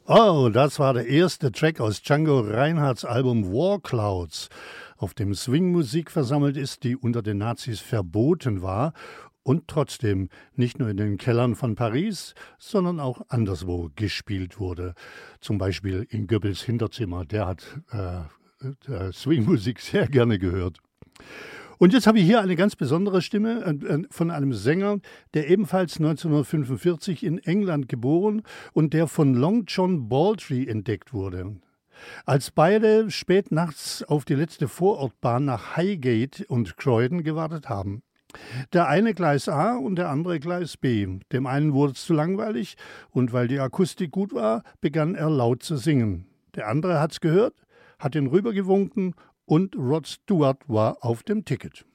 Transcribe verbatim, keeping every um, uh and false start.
Oh, das war der erste Track aus Django Reinhardts Album War Clouds, auf dem Swing-Musik versammelt ist, die unter den Nazis verboten war und trotzdem nicht nur in den Kellern von Paris, sondern auch anderswo gespielt wurde. Zum Beispiel in Goebbels Hinterzimmer, der hat äh, Swing-Musik sehr gerne gehört. Und jetzt habe ich hier eine ganz besondere Stimme äh, von einem Sänger, der ebenfalls neunzehnhundertfünfundvierzig in England geboren und der von Long John Baldry entdeckt wurde. Als beide spät nachts auf die letzte Vorortbahn nach Highgate und Croydon gewartet haben. Der eine Gleis A und der andere Gleis B. Dem einen wurde es zu langweilig und weil die Akustik gut war, begann er laut zu singen. Der andere hat's gehört, hat ihn rübergewunken und Rod Stewart war auf dem Ticket.